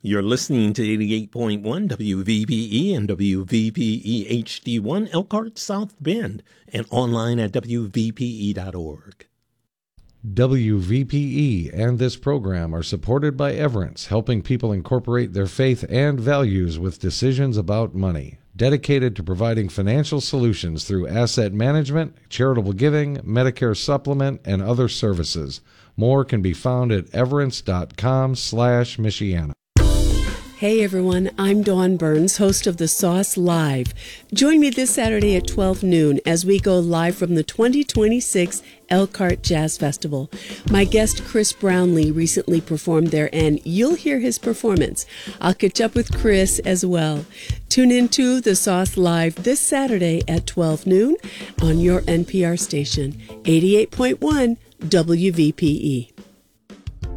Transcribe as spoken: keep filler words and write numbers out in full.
You're listening to eighty-eight point one W V P E and W V P E H D one Elkhart South Bend and online at W V P E dot org. W V P E and this program are supported by Everence, helping people incorporate their faith and values with decisions about money. Dedicated to providing financial solutions through asset management, charitable giving, Medicare supplement, and other services. More can be found at everence.com slash Michiana. Hey everyone, I'm Dawn Burns, host of The Sauce Live. Join me this Saturday at twelve noon as we go live from the twenty twenty-six Elkhart Jazz Festival. My guest Chris Brownlee recently performed there and you'll hear his performance. I'll catch up with Chris as well. Tune in to The Sauce Live this Saturday at twelve noon on your N P R station, eighty-eight point one W V P E.